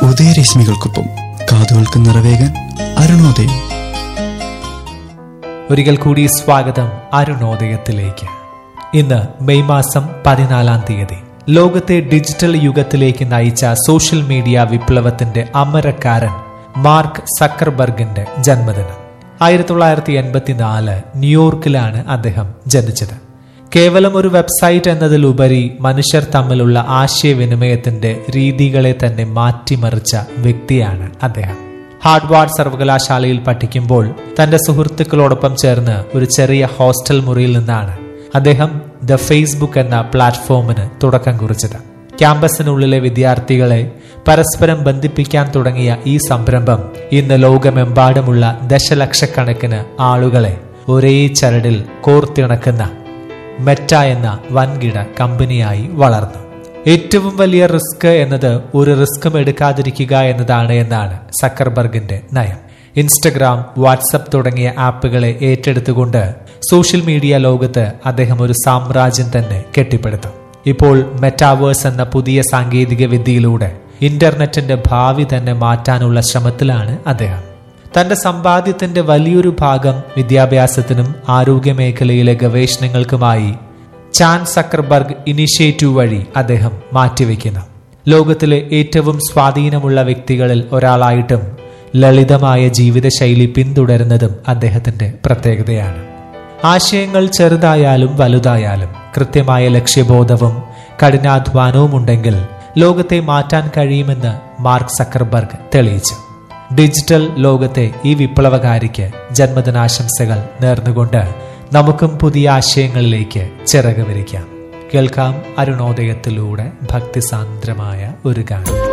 ഉദയരശ്മികൾക്കൊപ്പം കാതുകൾക്ക് നിറവേകാൻ അരുണോദയം. ഒരിക്കൽ കൂടി സ്വാഗതം അരുണോദയത്തിലേക്ക്. ഇന്ന് മെയ് മാസം 14-ാം തീയതി. ലോകത്തെ ഡിജിറ്റൽ യുഗത്തിലേക്ക് നയിച്ച സോഷ്യൽ മീഡിയ വിപ്ലവത്തിന്റെ അമരക്കാരൻ മാർക്ക് സക്കർബർഗിന്റെ ജന്മദിനം. 1984 ന്യൂയോർക്കിലാണ് അദ്ദേഹം ജനിച്ചത്. കേവലം ഒരു വെബ്സൈറ്റ് എന്നതിലുപരി മനുഷ്യർ തമ്മിലുള്ള ആശയവിനിമയത്തിന്റെ രീതികളെ തന്നെ മാറ്റിമറിച്ച വ്യക്തിയാണ് അദ്ദേഹം. ഹാർവാർഡ് സർവകലാശാലയിൽ പഠിക്കുമ്പോൾ തന്റെ സുഹൃത്തുക്കളോടൊപ്പം ചേർന്ന് ഒരു ചെറിയ ഹോസ്റ്റൽ മുറിയിൽ നിന്നാണ് അദ്ദേഹം ദ ഫേസ്ബുക്ക് എന്ന പ്ലാറ്റ്ഫോമിന് തുടക്കം കുറിച്ചത്. ക്യാമ്പസിനുള്ളിലെ വിദ്യാർത്ഥികളെ പരസ്പരം ബന്ധിപ്പിക്കാൻ തുടങ്ങിയ ഈ സംരംഭം ഇന്ന് ലോകമെമ്പാടുമുള്ള ദശലക്ഷക്കണക്കിന് ആളുകളെ ഒരേ ചരടിൽ കോർത്തിണക്കുന്ന മെറ്റ എന്ന വൻകിട കമ്പനിയായി വളർന്നു. ഏറ്റവും വലിയ റിസ്ക് എന്നത് ഒരു റിസ്ക്കും എടുക്കാതിരിക്കുക എന്നതാണ് എന്നാണ് സക്കർബർഗിന്റെ നയം. ഇൻസ്റ്റഗ്രാം, വാട്സപ്പ് തുടങ്ങിയ ആപ്പുകളെ ഏറ്റെടുത്തുകൊണ്ട് സോഷ്യൽ മീഡിയ ലോകത്ത് അദ്ദേഹം ഒരു സാമ്രാജ്യം തന്നെ കെട്ടിപ്പടുത്തു. ഇപ്പോൾ മെറ്റാവേഴ്സ് എന്ന പുതിയ സാങ്കേതിക വിദ്യയിലൂടെ ഇന്റർനെറ്റിന്റെ ഭാവി തന്നെ മാറ്റാനുള്ള ശ്രമത്തിലാണ് അദ്ദേഹം. തന്റെ സമ്പാദ്യത്തിന്റെ വലിയൊരു ഭാഗം വിദ്യാഭ്യാസത്തിനും ആരോഗ്യ മേഖലയിലെ ഗവേഷണങ്ങൾക്കുമായി ചാൻ സക്കർബർഗ് ഇനിഷ്യേറ്റീവ് വഴി അദ്ദേഹം മാറ്റിവെക്കുന്നു. ലോകത്തിലെ ഏറ്റവും സ്വാധീനമുള്ള വ്യക്തികളിൽ ഒരാളായിട്ടും ലളിതമായ ജീവിതശൈലി പിന്തുടരുന്നതും അദ്ദേഹത്തിന്റെ പ്രത്യേകതയാണ്. ആശയങ്ങൾ ചെറുതായാലും വലുതായാലും കൃത്യമായ ലക്ഷ്യബോധവും കഠിനാധ്വാനവും ഉണ്ടെങ്കിൽ ലോകത്തെ മാറ്റാൻ കഴിയുമെന്ന് മാർക്ക് സക്കർബർഗ് തെളിയിച്ചു. ഡിജിറ്റൽ ലോകത്തെ ഈ വിപ്ലവകാരിക്ക് ജന്മദിനാശംസകൾ നേർന്നുകൊണ്ട് നമുക്കും പുതിയ ആശയങ്ങളിലേക്ക് ചിറക് വിരിക്കാം. കേൾക്കാം അരുണോദയത്തിലൂടെ ഭക്തിസാന്ദ്രമായ ഒരു ഗാനം.